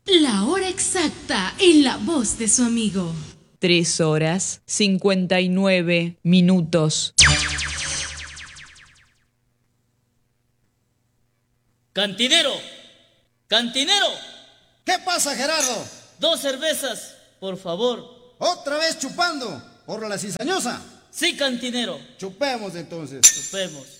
La hora exacta en la voz de su amigo. 3 horas 59 minutos. ¡Cantinero! ¡Cantinero! ¿Qué pasa, Gerardo? 2 cervezas, por favor. ¿Otra vez chupando? ¿Por la cizañosa? Sí, cantinero. Chupemos entonces. Chupemos.